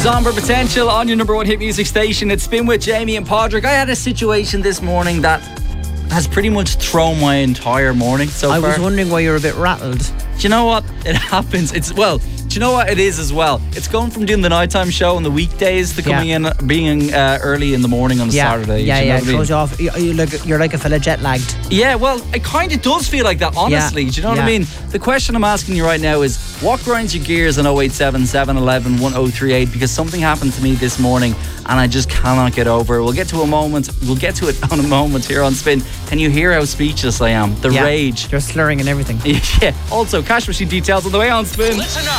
Somber Potential on your number one hit music station. It's Spin with Jamie and Padraig. I had a situation this morning that has pretty much thrown my entire morning so far. I was wondering why you're a bit rattled. Do you know what? It happens. Do you know what it is as well? It's going from doing the nighttime show on the weekdays to coming in, being early in the morning on a Saturday. Yeah, it throws you off. You're like a fella jet lagged. Yeah, well, it kind of does feel like that, honestly. Do you know what I mean? The question I'm asking you right now is, what grinds your gears on 087 711 1038? Because something happened to me this morning and I just cannot get over it. We'll get to it on a moment here on Spin. Can you hear how speechless I am? The rage. You're slurring and everything. Yeah. Also, cash machine details on the way on Spin. Listen up.